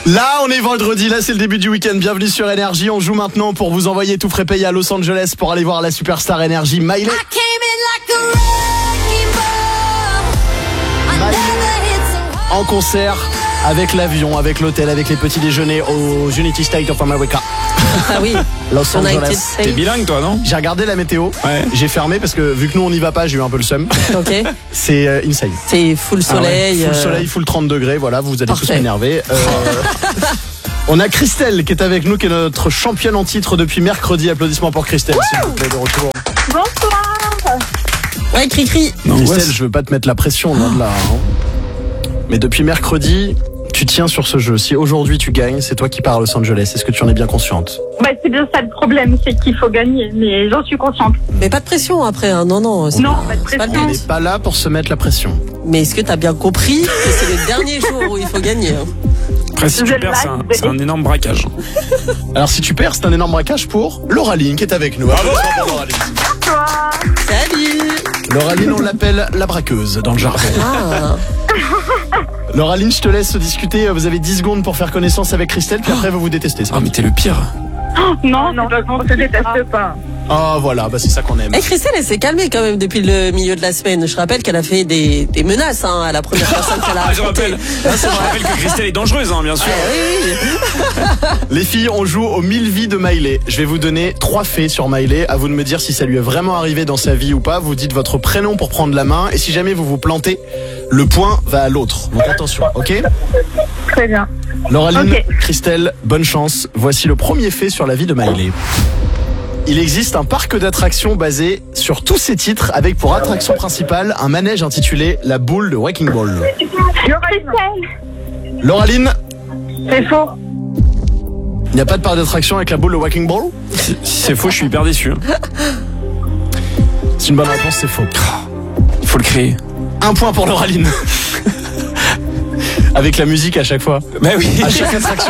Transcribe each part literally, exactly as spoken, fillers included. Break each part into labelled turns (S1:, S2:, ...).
S1: Là, on est vendredi, là c'est le début du week-end. Bienvenue sur Énergie. On joue maintenant pour vous envoyer tout frais payé à Los Angeles pour aller voir la superstar Énergie Miley. Miley en concert avec l'avion, avec l'hôtel, avec les petits déjeuners au Unity State of America.
S2: Ah oui,
S1: Los Angeles.
S3: T'es bilingue toi, non?
S1: J'ai regardé la météo,
S3: ouais.
S1: J'ai fermé parce que vu que nous on n'y va pas, j'ai eu un peu le seum.
S2: Ok.
S1: C'est euh, insane.
S2: C'est full soleil.
S1: Ah ouais, full soleil,
S2: euh...
S1: full trente degrés, voilà, vous allez
S2: Parfait.
S1: tous m'énerver. Euh... On a Christelle qui est avec nous, qui est notre championne en titre depuis mercredi. Applaudissements pour Christelle, s'il vous plaît, de retour.
S4: Bonsoir.
S2: Ouais, cri-cri.
S3: Non,
S1: Christelle,
S3: ouais,
S1: je veux pas te mettre la pression, loin de là. Hein. Mais depuis mercredi, tu tiens sur ce jeu. Si aujourd'hui tu gagnes, c'est toi qui pars à Los Angeles. Est-ce que tu en es bien consciente?
S4: Bah, c'est bien ça le problème, c'est qu'il faut gagner, mais j'en suis consciente.
S2: Mais pas de pression après, hein. non, non. c'est
S4: Non,
S2: pas-
S4: pas de
S2: c'est pas le
S4: pression.
S1: On
S2: but.
S1: n'est pas là pour se mettre la pression.
S2: Mais est-ce que t'as bien compris que c'est le dernier jour où il faut gagner hein.
S3: après si tu
S4: Je
S3: perds, c'est un,
S4: like.
S3: c'est un énorme braquage.
S1: Alors si tu perds, c'est un énorme braquage pour Lauraline qui est avec nous. Applaudissements pour Lauraline.
S4: Bonsoir.
S2: Salut.
S1: Lauraline, on l'appelle la braqueuse dans le jargon.
S2: Ah.
S1: Lauraline, je te laisse discuter. Vous avez dix secondes pour faire connaissance avec Christelle, puis après vous vous détestez.
S3: Ah mais t'es le pire.
S4: Non, non, on se déteste pas.
S1: Ah voilà, bah c'est ça qu'on aime.
S2: Et Christelle, elle s'est calmée quand même depuis le milieu de la semaine. Je rappelle qu'elle a fait des, des menaces hein, à la première personne qu'elle a
S3: Ah, je
S2: affrontée.
S3: rappelle, je rappelle que Christelle est dangereuse, hein, bien sûr.
S2: Ah, oui, oui.
S1: Les filles, on joue aux mille vies de Miley. Je vais vous donner trois faits sur Miley. À vous de me dire si ça lui est vraiment arrivé dans sa vie ou pas. Vous dites votre prénom pour prendre la main. Et si jamais vous vous plantez, le point va à l'autre. Donc attention, ok?
S4: Très bien.
S1: Lauraline,
S4: Ok.
S1: Christelle, bonne chance. Voici le premier fait sur la vie de Miley. Il existe un parc d'attractions basé sur tous ses titres avec pour attraction principale un manège intitulé La Boule de Wrecking Ball.
S4: Christelle.
S1: Lauraline,
S4: C'est faux.
S1: il n'y a pas de parc d'attraction avec la boule de Wrecking Ball?
S3: Si si c'est faux, je suis hyper déçu. hein.
S1: C'est une bonne réponse, c'est faux.
S3: Il faut le créer.
S1: Un point pour Lauraline. Avec la musique à chaque fois.
S3: Bah oui.
S1: À chaque attraction.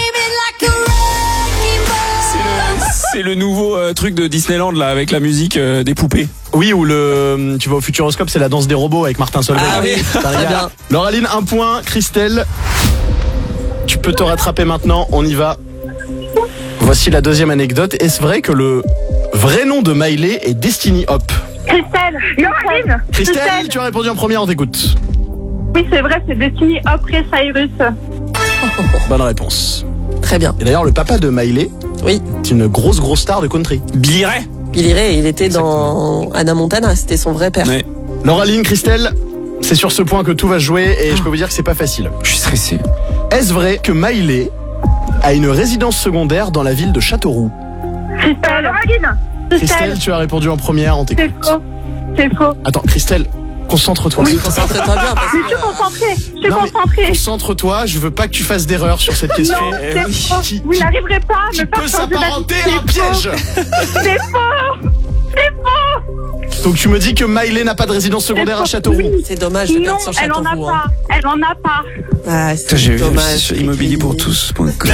S3: C'est le, c'est le nouveau euh, truc de Disneyland là avec la musique euh, des poupées.
S1: Oui, ou le, tu vas au Futuroscope, c'est la danse des robots avec Martin Solveig.
S3: Ah oui.
S1: T'as
S2: Très
S1: regardé.
S2: bien.
S1: Lauraline, un point. Christelle, tu peux te rattraper maintenant. On y va. Voici la deuxième anecdote. Est-ce vrai que le vrai nom de Miley est Destiny Hop?
S4: Christelle. Lauraline.
S1: Christelle, tu as répondu en première, on t'écoute.
S4: Oui, c'est vrai, c'est Destiny après Cyrus.
S1: Bonne réponse.
S2: Très bien.
S1: Et d'ailleurs, le papa de Miley
S2: Oui.
S1: est une grosse, grosse star de country.
S3: Billy Ray.
S2: Billy Ray, il était dans Hannah Montana, c'était son vrai père.
S3: Ouais.
S1: Lauraline, Christelle, c'est sur ce point que tout va se jouer et je peux vous dire que c'est pas facile.
S3: Je suis stressé.
S1: Est-ce vrai que Miley a une résidence secondaire dans la ville de Châteauroux?
S4: Christelle. Lauraline.
S1: Christelle, tu as répondu en première, on
S4: C'est
S1: t'écoute.
S4: faux. C'est faux.
S1: Attends, Christelle, concentre-toi.
S2: Oui, concentre-toi bien parce
S4: Je suis
S2: que...
S4: concentrée. Je suis
S1: Non, mais
S4: concentrée.
S1: Concentre-toi, je veux pas que tu fasses d'erreur sur cette question.
S4: Non,
S1: Eh
S4: c'est
S1: oui,
S4: faux.
S1: qui-
S4: Vous
S1: qui-
S4: n'arriverez pas à
S1: qui
S4: me
S1: peut
S4: faire changer
S1: s'apparenter
S4: d'avis.
S1: à un piège.
S4: C'est faux. C'est faux.
S1: Donc tu me dis que Miley n'a pas de résidence secondaire à Châteauroux.
S4: Oui.
S2: C'est dommage de
S4: Non,
S2: perdre sur
S4: elle en a
S2: Châteauroux. hein.
S4: pas. Elle en a pas.
S2: Ah,
S3: Putain,
S2: c'est
S3: j'ai vu
S2: dommage.
S3: sur immobilier pour tous point com.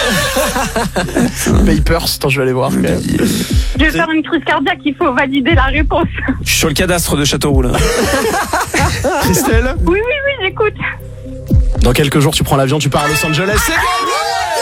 S1: Papers, attends, je vais aller voir. quand même.
S4: Je vais faire une crise cardiaque, il faut valider la réponse.
S3: Je suis sur le cadastre de Châteauroux là.
S1: Christelle,
S4: Oui, oui, oui, j'écoute.
S1: dans quelques jours tu prends l'avion, tu pars à Los Angeles. C'est gagné.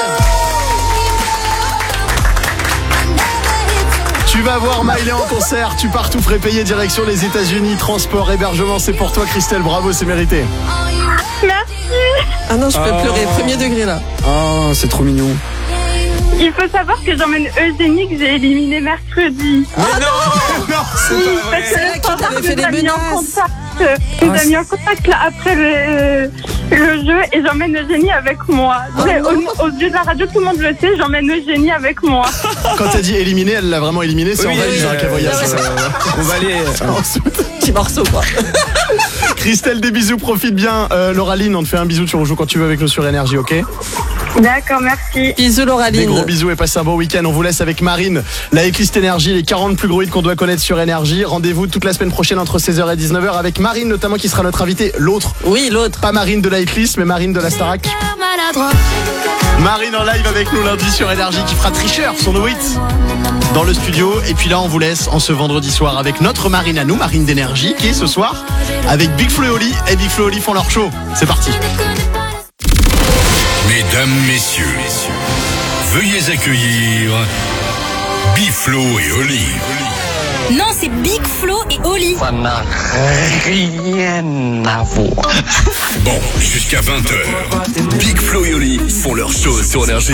S1: Tu vas voir Miley en concert, tu pars tout frais payé direction les États-Unis, transport, hébergement, c'est pour toi Christelle, bravo, c'est mérité.
S4: Merci.
S2: Ah non, je peux
S3: Oh.
S2: pleurer, premier degré là.
S3: Oh, c'est trop mignon.
S4: Il faut savoir que j'emmène Eugénie que j'ai éliminé mercredi.
S3: Mais non, c'est pas
S4: Parce que
S3: vrai.
S4: le
S2: qui
S4: standard
S2: t'avait fait
S4: nous a
S2: des
S4: mis en
S2: menaces.
S4: contact. Nous a mis en contact là après le, le jeu et j'emmène Eugénie avec moi. C'est- au, aux yeux de la radio, tout le monde le sait, j'emmène Eugénie avec moi.
S1: Quand t'as dit éliminer, elle l'a vraiment éliminé, c'est
S3: Oui,
S1: en valise
S3: oui,
S1: hein,
S3: euh,
S1: qu'elle voyage.
S3: euh, On va aller. euh,
S2: Petit morceau quoi.
S1: Christelle, des bisous, profite bien. Euh, Lauraline, on te fait un bisou, tu rejoues quand tu veux avec nous sur Énergie, ok?
S4: D'accord, merci.
S2: Bisous
S1: Des
S2: Lauraline.
S1: gros bisous et passez un bon week-end. On vous laisse avec Marine, la Eclipse Énergie, les quarante plus gros hits qu'on doit connaître sur Énergie. Rendez-vous toute la semaine prochaine entre seize heures et dix-neuf heures avec Marine notamment qui sera notre invitée. L'autre,
S2: Oui, l'autre.
S1: pas Marine de la Eclipse, mais Marine de la Starac. Marine en live avec nous lundi sur Énergie qui fera Tricheur, son nouveau hit dans le studio. Et puis là, on vous laisse en ce vendredi soir avec notre Marine à nous, Marine d'Énergie, qui est ce soir avec Big Flo et Oli. Et Big Flo et Oli font leur show. C'est parti.
S5: Mais Mesdames, messieurs, veuillez accueillir Big-Flo et Oli.
S6: Non, c'est Big Flo et Oli.
S7: Ça n'a rien à voir.
S5: Bon, jusqu'à vingt heures, Big-Flo et Oli font leur show sur Énergie.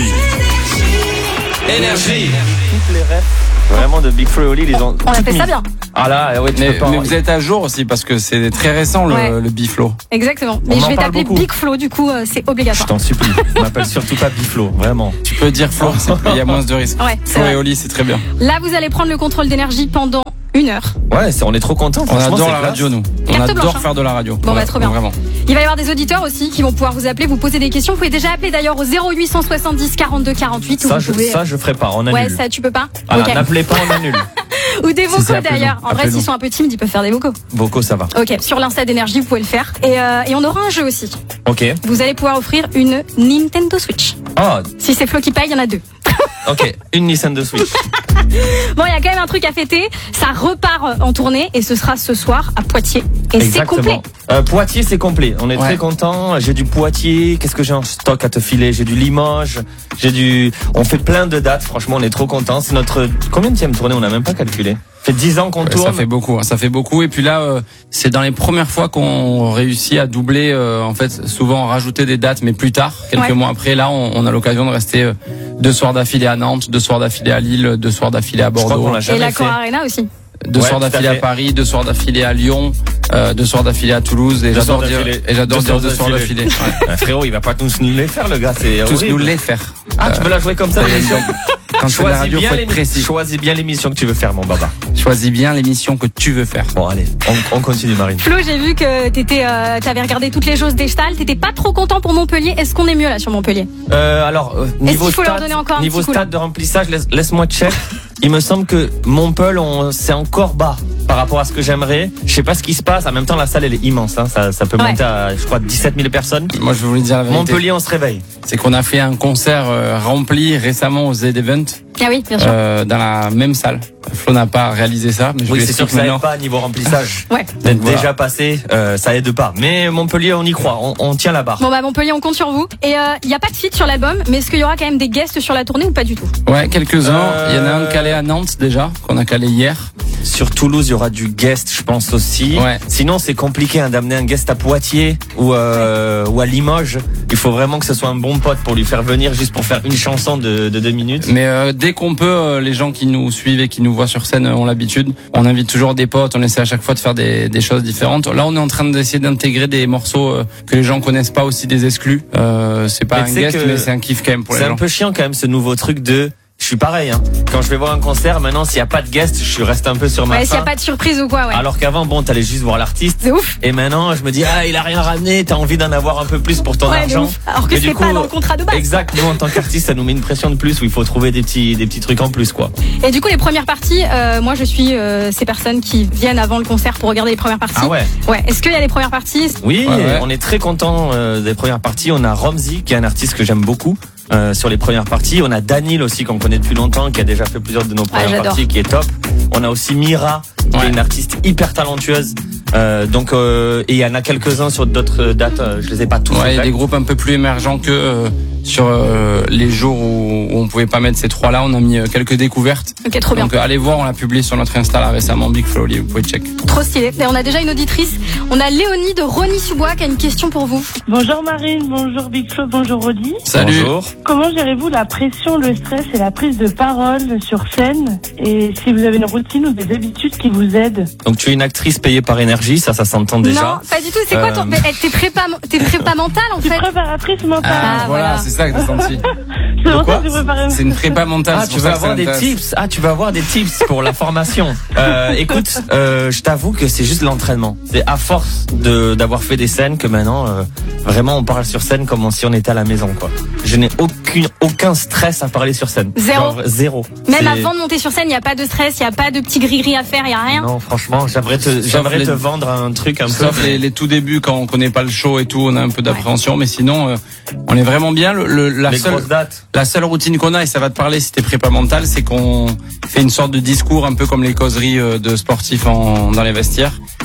S3: Énergie.
S8: Toutes les refs vraiment de Big Flo et Oli, ils ont.
S9: On a fait ça bien.
S8: Ah là, ouais, tu
S3: Mais,
S8: peux pas
S3: mais
S8: en-
S3: vous êtes à jour aussi parce que c'est très récent le,
S9: Ouais.
S3: le Big-Flo.
S9: Exactement. Mais
S8: On
S9: je
S8: en
S9: vais
S8: parle
S9: t'appeler
S8: beaucoup.
S9: Big Flo, du coup, euh, c'est
S8: Je
S9: obligatoire.
S8: t'en supplie, on m'appelle surtout pas Big Flo, vraiment.
S3: Tu peux dire Flo, c'est- il y a moins de risques.
S9: Ouais, c'est
S3: Flo
S9: vrai.
S3: et Oli, c'est très bien.
S9: Là, vous allez prendre le contrôle d'énergie pendant une heure.
S8: Ouais, c'est- on est trop contents.
S3: On
S8: franchement,
S3: adore
S8: c'est
S3: la
S8: classe.
S3: radio, nous. On
S9: Carte
S3: adore
S9: blanche, hein.
S3: faire de la radio.
S9: Bon,
S3: Ouais,
S9: bah, trop bien.
S3: Vraiment.
S9: Il va y avoir des auditeurs aussi qui vont pouvoir vous appeler, vous poser des questions. Vous pouvez déjà appeler d'ailleurs au zéro huit cent soixante-dix quarante-deux quarante-huit. où
S8: Ça,
S9: vous
S8: je,
S9: pouvez...
S8: ça, je ferai pas, on annule.
S9: Ouais, ça, tu peux pas.
S8: Ah,
S9: Ok.
S8: n'appelez pas, on annule.
S9: Ou des
S3: Si,
S9: vocaux
S3: c'est appelez-nous.
S9: d'ailleurs. En vrai,
S3: Appelez-nous.
S9: s'ils sont un peu timides, ils peuvent faire des vocaux.
S8: Vocaux, ça va.
S9: Ok, sur l'Insta d'énergie, vous pouvez le faire. Et, euh, et on aura un jeu aussi.
S8: Ok.
S9: Vous allez pouvoir offrir une Nintendo Switch.
S8: Oh,
S9: Si c'est Flo qui paye, il y en a deux.
S8: ok. Une Nintendo Switch.
S9: Bon, il y a quand même un truc à fêter. Ça repart en tournée et ce sera ce soir à Poitiers. Et c'est complet.
S8: Exactement. Euh, Poitiers, c'est complet. On est
S3: Ouais.
S8: très contents. J'ai du Poitiers. Qu'est-ce que j'ai en stock à te filer? J'ai du Limoges. J'ai du. On fait plein de dates. Franchement, on est trop contents. C'est notre combien de tournée? On n'a même pas calculé. Ça fait dix ans qu'on
S3: Ouais,
S8: tourne.
S3: ça fait beaucoup, hein, ça fait beaucoup. Et puis là, euh, c'est dans les premières fois qu'on réussit à doubler, euh, en fait, souvent rajouter des dates, mais plus tard, quelques
S9: Ouais.
S3: mois après. Là, on, on a l'occasion de rester euh, deux soirs d'affilée à Nantes, deux soirs d'affilée à Lille, deux soirs d'affilée à
S8: Je crois qu'on
S3: Bordeaux,
S8: l'a
S9: Et
S8: jamais fait.
S9: l'Accor Arena aussi.
S3: deux
S8: Ouais,
S3: soirs
S8: tout à
S3: d'affilée à
S8: fait.
S3: Paris, deux soirs d'affilée à Lyon, euh, deux soirs d'affilée à Toulouse. Et
S8: Deux
S3: j'adore
S8: soirs
S3: dire,
S8: d'affilée.
S3: et j'adore
S8: Deux
S3: dire
S8: soirs
S3: deux soirs
S8: d'affilée.
S3: d'affilée. Ouais.
S8: Ah, frérot, il va pas tous nous les faire, le gars. C'est
S3: Tous
S8: horrible.
S3: nous les faire.
S8: Ah, tu veux la jouer comme ça, l'émission?
S3: Quand tu fais de la
S8: Choisis
S3: radio,
S8: bien,
S3: faut être
S8: l'émi-
S3: précis.
S8: choisis bien l'émission que tu veux faire, mon baba.
S3: Choisis bien l'émission que tu veux faire.
S8: Bon, allez, on, on continue, Marine.
S9: Flo, j'ai vu que t'étais, euh, t'avais regardé toutes les choses des Stahl. T'étais pas trop content pour Montpellier. Est-ce qu'on est mieux là sur Montpellier?
S8: Euh, alors, euh, niveau
S9: qu'il faut leur
S8: stade,
S9: donner encore un
S8: niveau
S9: petit coup,
S8: stade de remplissage, laisse, laisse-moi check. Il me semble que Montpellier, on, c'est encore bas par rapport à ce que j'aimerais. Je sais pas ce qui se passe. En même temps, la salle, elle est immense. Hein. Ça, ça peut
S9: Ouais.
S8: monter à, je crois, dix-sept mille personnes.
S3: Moi, je vais vous le dire la vérité.
S8: Montpellier, on se réveille.
S3: C'est qu'on a fait un concert euh, rempli récemment au Z-Event.
S9: Ah oui, bien sûr.
S3: Euh, dans la même salle. Flo n'a pas réalisé ça, mais je
S8: Oui,
S3: lui
S8: c'est sûr
S3: explique
S8: que ça
S3: maintenant.
S8: aide pas niveau remplissage.
S9: Ouais.
S8: D'être
S3: Voilà.
S8: déjà passé, euh, ça aide pas. Mais Montpellier, on y croit. On, on tient la barre.
S9: Bon bah Montpellier, on compte sur vous. Et il y a pas de feat sur l'album, mais est-ce qu'il y aura quand même des guests sur la tournée ou pas du tout?
S3: Ouais, quelques-uns.
S8: Euh,
S3: Il y en a un calé à Nantes déjà, qu'on a calé hier.
S8: Sur Toulouse, il y aura du guest, je pense aussi.
S3: Ouais.
S8: Sinon, c'est compliqué hein, d'amener un guest à Poitiers ou, euh, ou à Limoges. Il faut vraiment que ce soit un bon pote pour lui faire venir juste pour faire une chanson de, de deux minutes.
S3: Mais euh, dès qu'on peut, euh, les gens qui nous suivent et qui nous voient sur scène euh, ont l'habitude. On invite toujours des potes, on essaie à chaque fois de faire des, des choses différentes. Là, on est en train d'essayer d'intégrer des morceaux euh, que les gens connaissent pas, aussi des exclus. Euh, c'est pas
S8: Mais
S3: un
S8: tu sais
S3: guest,
S8: que
S3: mais c'est un kiff quand même pour les
S8: C'est
S3: gens.
S8: un peu chiant quand même ce nouveau truc de... Je suis pareil, hein. Quand je vais voir un concert, maintenant, s'il n'y a pas de guest, je reste un peu sur ma
S9: Ouais, s'il y a
S8: faim.
S9: pas de surprise ou quoi, ouais.
S8: Alors qu'avant, bon, t'allais juste voir l'artiste.
S9: C'est ouf.
S8: Et maintenant, je me dis, ah, il a rien ramené, t'as envie d'en avoir un peu plus pour ton
S9: Ouais, de
S8: argent.
S9: ouf. Alors que
S8: Et du
S9: c'est
S8: coup,
S9: pas dans le contrat de base.
S8: Exact, nous, en tant qu'artiste, ça nous met une pression de plus où il faut trouver des petits, des petits trucs en plus, quoi.
S9: Et du coup, les premières parties, euh, moi je suis euh, ces personnes qui viennent avant le concert pour regarder les premières parties.
S8: Ah ouais.
S9: Ouais. Est-ce qu'il y a les premières parties?
S8: Oui,
S3: Ouais, ouais.
S8: on est très content euh, des premières parties. On a Romzy, qui est un artiste que j'aime beaucoup. Euh, sur les premières parties, on a Danil aussi qu'on connaît depuis longtemps, qui a déjà fait plusieurs de nos premières
S9: j'adore.
S8: parties, qui est top. On a aussi Mira, qui
S3: Ouais.
S8: est une artiste hyper talentueuse. Euh, donc euh, et il y en a quelques-uns sur d'autres dates. euh, Je les ai pas tous.
S3: Ouais, il y a
S8: en
S3: des
S8: fait.
S3: groupes un peu plus émergents que euh, sur euh, les jours où, où on pouvait pas mettre ces trois-là. On a mis euh, quelques découvertes.
S9: Ok, trop bien.
S3: Donc euh, allez voir, on l'a publié sur notre Insta là récemment, Big Flo, vous pouvez check.
S9: Trop stylé. Et on a déjà une auditrice. On a Léonie de Rony-sous-Bois qui a une question pour vous.
S4: Bonjour Marine, bonjour Big Flo, bonjour Rodi.
S3: Salut.
S8: Bonjour.
S4: Comment gérez-vous la pression, le stress et la prise de parole sur scène? Et si vous avez une routine ou des habitudes qui vous aident?
S8: Donc tu es une actrice payée par Énergie, ça, ça s'entend déjà.
S9: Non, pas du tout. C'est quoi
S8: Euh,
S9: ton. Mais, eh, T'es prépa, t'es prépa mentale en
S4: Je suis
S9: fait.
S4: préparatrice mentale.
S9: Ah,
S3: voilà,
S9: voilà.
S3: c'est ça que t'as senti.
S4: C'est pour
S8: quoi
S4: ça que je prépare.
S3: C'est une prépa mentale.
S8: Ah,
S3: c'est
S8: tu
S3: pour
S8: veux
S3: ça que
S8: avoir
S3: ça
S8: des
S3: m'intéresse.
S8: tips. Ah, tu veux avoir des tips pour la formation. Euh, écoute, euh, je t'avoue que c'est juste l'entraînement. C'est à force de d'avoir fait des scènes que maintenant, euh, vraiment, on parle sur scène comme si on était à la maison, quoi. Je n'ai aucune aucun stress à parler sur scène.
S9: Zéro.
S8: Genre, zéro.
S9: Même
S8: C'est-
S9: avant de monter sur scène, il n'y a pas de stress, il n'y a pas de petits gris-gris à faire, il n'y a rien.
S8: Non, franchement, j'aimerais te,
S3: Sauf
S8: j'aimerais
S3: les-
S8: te vendre un truc un
S3: Sauf
S8: peu.
S3: les, les tout débuts quand on connaît pas le show et tout, on a un peu d'appréhension, mais sinon euh, on est vraiment bien. Le, le- la
S8: les
S3: seule
S8: grosses dates.
S3: la seule routine qu'on a, et ça va te parler si t'es prépa mental, c'est qu'on fait une sorte de discours un peu comme les causeries euh, de sportifs en, dans les vestiaires.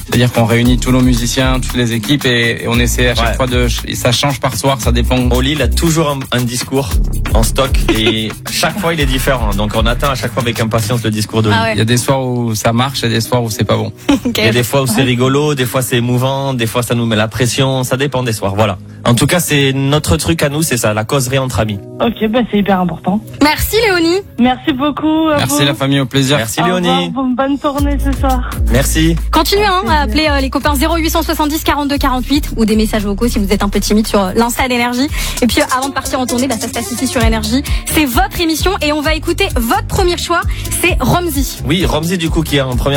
S3: C'est-à-dire qu'on réunit tous nos musiciens, toutes les équipes et, et on essaie à chaque
S8: Ouais.
S3: fois de, et ça change par soir, ça dépend.
S8: Oli, il a toujours un, un discours en stock et chaque fois il est différent. Donc on attend à chaque fois avec impatience le discours d'Oli.
S9: Ah ouais.
S3: Il y a des soirs où ça marche et des soirs où c'est pas bon.
S9: Ok.
S8: Il y a des fois où c'est rigolo, des fois c'est émouvant, des fois ça nous met la pression, ça dépend des soirs, voilà. En tout cas, c'est notre truc à nous, c'est ça, la causerie entre amis.
S4: Ok, bah c'est hyper important.
S9: Merci Léonie.
S4: Merci beaucoup. à
S3: Merci
S4: vous.
S3: la famille, au plaisir.
S8: Merci
S4: Au
S8: Léonie.
S4: revoir, bonne tournée ce soir.
S8: Merci.
S9: Continuez hein, à appeler euh, les copains zéro huit cent soixante-dix quarante-deux quarante-huit ou des messages vocaux si vous êtes un peu timide sur euh, l'Insta d'Énergie. Et puis euh, avant de partir en tournée, bah, ça se passe ici sur Énergie. C'est votre émission et on va écouter votre premier choix, c'est Romzy.
S8: Oui, Romzy du coup qui est en première